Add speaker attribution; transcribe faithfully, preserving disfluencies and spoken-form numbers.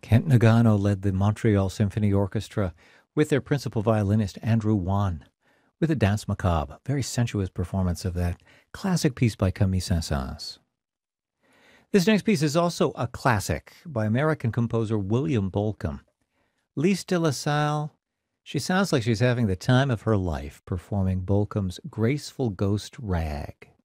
Speaker 1: Kent Nagano led the Montreal Symphony Orchestra with their principal violinist Andrew Wan with a Danse Macabre, very sensuous performance of that classic piece by Camille Saint-Saëns. This next piece is also a classic by American composer William Bolcom. Lise de la Salle, she sounds like she's having the time of her life performing Bolcom's Graceful Ghost Rag.